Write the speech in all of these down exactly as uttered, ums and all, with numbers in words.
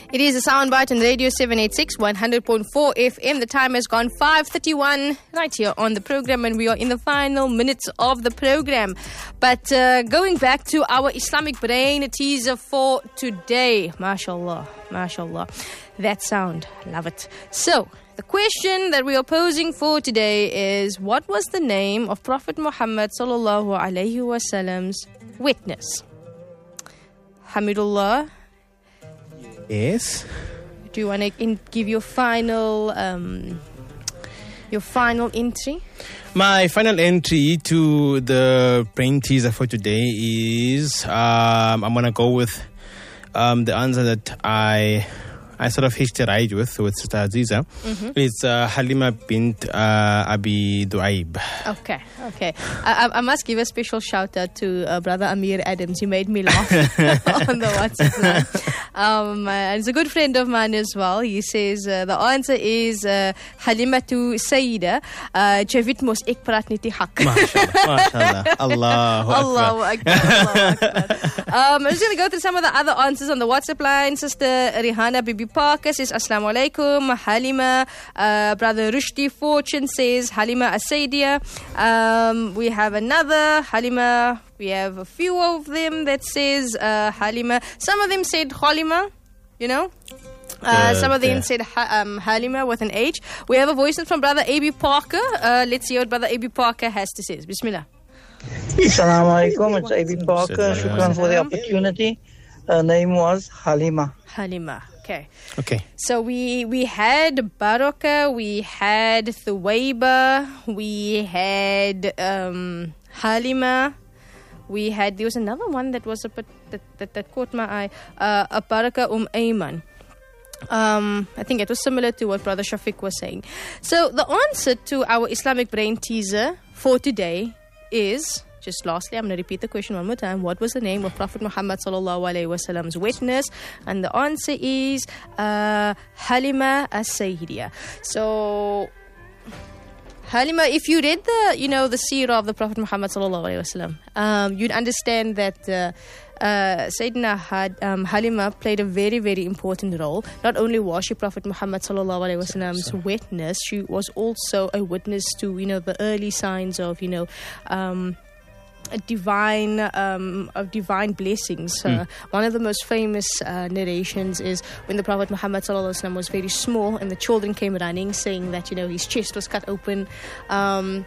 It is a soundbite on Radio seven eighty-six, one hundred point four F M. The time has gone five thirty-one right here on the program, and we are in the final minutes of the program. But uh, going back to our Islamic brain teaser for today. MashaAllah, MashaAllah. That sound, love it. So, the question that we are posing for today is, what was the name of Prophet Muhammad sallallahu alaihi wasallam's witness? Hamidullah. Yes. Do you want to in- give your final, um, your final entry? My final entry to the brain teaser for today is um, I'm gonna go with um, the answer that I I sort of hitched a ride with with Sister Aziza. Mm-hmm. It's uh, Halima bint uh, Abi Du'aib. Okay, okay. I, I must give a special shout out to uh, Brother Amir Adams. He made me laugh on the WhatsApp line. Um, uh, he's a good friend of mine as well. He says uh, the answer is uh, Halimatu Sayyida. Javit mos ek praat net die hak. MashaAllah, MashaAllah. Allahu Akbar. Allahu Akbar. Allahu Akbar. Um, I'm just going to go through some of the other answers on the WhatsApp line. Sister Rihanna Bibi Parker says Assalamu alaikum. Halima. Uh, Brother Rushdi Fortune says Halima Asaidia. Um, we have another Halima. We have a few of them that says uh, Halima. Some of them said Halima, you know. Uh, some of them yeah. said ha- um, Halima with an H. We have a voice note from Brother A B Parker. Uh, let's see what Brother A B Parker has to say. Bismillah. Assalamu alaikum. It's A B Parker. Shukran for the opportunity. Her name was Halima. Halima. Okay. Okay. So we we had Baraka, we had Thuwaiba, we had um, Halima, we had, there was another one that was a bit, that, that, that caught my eye, uh, a Baraka Um Ayman. Um, I think it was similar to what Brother Shafiq was saying. So the answer to our Islamic brain teaser for today is, just lastly, I'm going to repeat the question one more time. What was the name of Prophet Muhammad sallallahu alaihi wasallam's witness? And the answer is uh, Halima as-Sayyidiyah. So, Halima, if you read the, you know, the seerah of the Prophet Muhammad sallallahu alaihi wasallam, um, you'd understand that uh, uh, Sayyidina had, um, Halima played a very, very important role. Not only was she Prophet Muhammad sallallahu alaihi wasallam's witness, she was also a witness to, you know, the early signs of, you know, um, A divine um, of divine blessings. Mm. Uh, one of the most famous uh, narrations is when the Prophet Muhammad sallallahu alaihi wasallam was very small and the children came running saying that, you know, his chest was cut open, um,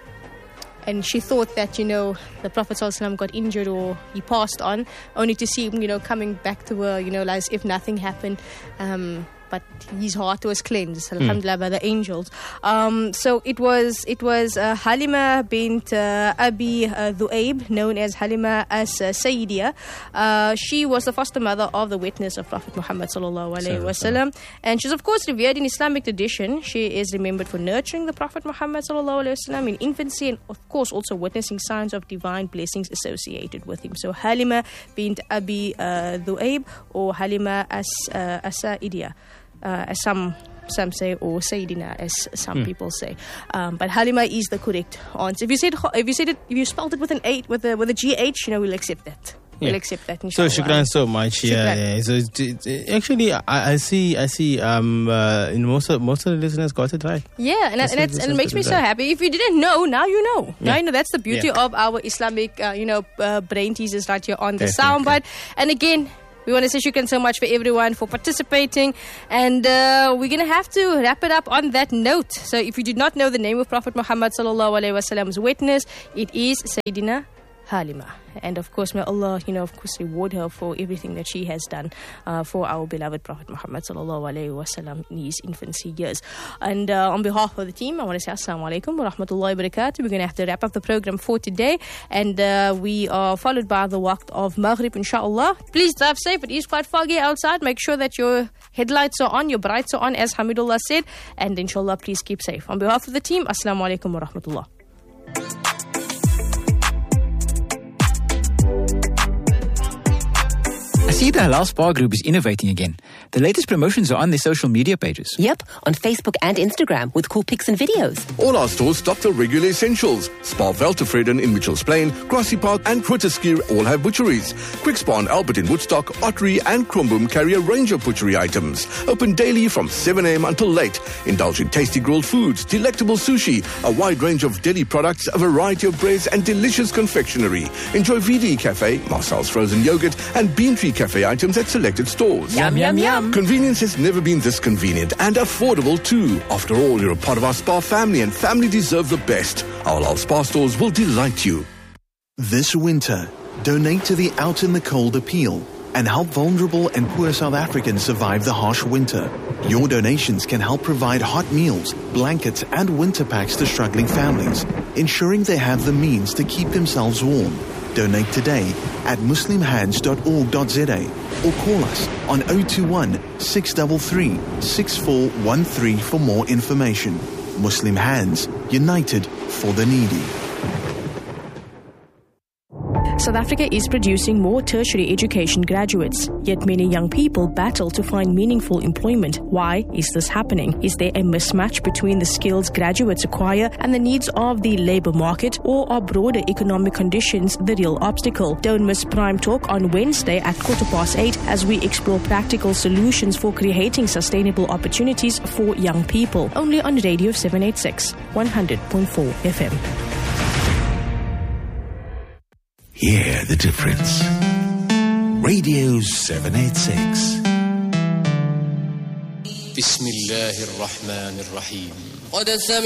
and she thought that, you know, the Prophet sallallahu alaihi wasallam got injured or he passed on, only to see him, you know, coming back to her, you know, as if nothing happened. Um, But his heart was cleansed, alhamdulillah, by the angels. Um, so it was it was uh, Halima bint uh, Abi uh, Du'aib, known as Halima as-Sayyidiyah. Uh, she was the foster mother of the witness of Prophet Muhammad sallallahu alaihi wasallam, and she's of course revered in Islamic tradition. She is remembered for nurturing the Prophet Muhammad sallallahu alaihi wasallam in infancy, and of course also witnessing signs of divine blessings associated with him. So Halima bint Abi uh, Du'aib, or Halima as uh, as-Sayyidiyah. Uh, as some some say, or Sayyidina, as some mm. people say, um, but Halima is the correct answer. If you said if you said it, if you spelled it with an eight, with a with a G H, you know, we'll accept that. Yeah. We'll accept that. Inshallah. So shukran so much. Yeah, yeah. So it, it, actually, I, I see, I see. Um, uh, in most of most of the listeners got it right. Yeah, and, and, it's, and it makes me so happy. If you didn't know, now you know. Yeah. Now you know. That's the beauty yeah. of our Islamic, uh, you know, uh, brain teasers right here on the soundbite. And again, we want to say shukran so much for everyone for participating, and uh, we're going to have to wrap it up on that note. So if you did not know the name of Prophet Muhammad sallallahu alaihi wasallam's witness, it is Sayyidina Halima. And of course, may Allah, you know, of course, reward her for everything that she has done uh, for our beloved Prophet Muhammad sallallahu alaihi wasallam in his infancy years. And uh, on behalf of the team, I want to say assalamu alaikum wa rahmatullahi wa barakatuh. We're going to have to wrap up the program for today, and uh, we are followed by the waqt of Maghrib, inshallah. Please drive safe. It is quite foggy outside. Make sure that your headlights are on, your brights are on, as Hamidullah said, and inshallah, please keep safe. On behalf of the team, assalamu alaikum wa rahmatullah. see the Halal Spa Group is innovating again. The latest promotions are on their social media pages. Yep, on Facebook and Instagram with cool pics and videos. All our stores stock the regular essentials. Spa Veltevreden in Mitchells Plain, Grassy Park and Grooteskier all have butcheries. Quick Spa and Albert in Woodstock, Ottery and Kromboom carry a range of butchery items. Open daily from seven a.m. until late. Indulge in tasty grilled foods, delectable sushi, a wide range of deli products, a variety of breads and delicious confectionery. Enjoy V D Cafe, Marcel's frozen yogurt and Bean Tree Cafe items at selected stores. Yum, yum, yum. Convenience has never been this convenient and affordable too. After all, you're a part of our spa family and family deserve the best. Our Halal Spa stores will delight you. This winter, donate to the Out in the Cold appeal and help vulnerable and poor South Africans survive the harsh winter. Your donations can help provide hot meals, blankets and winter packs to struggling families, ensuring they have the means to keep themselves warm. Donate today at muslim hands dot org dot za or call us on zero two one, six three three, six four one three for more information. Muslim Hands, united for the needy. South Africa is producing more tertiary education graduates, yet many young people battle to find meaningful employment. Why is this happening? Is there a mismatch between the skills graduates acquire and the needs of the labour market, or are broader economic conditions the real obstacle? Don't miss Prime Talk on Wednesday at quarter past eight as we explore practical solutions for creating sustainable opportunities for young people. Only on Radio seven eighty-six, one hundred point four F M. Hear the difference. Radio seven eighty-six. Bismillahir Rahmanir Rahim.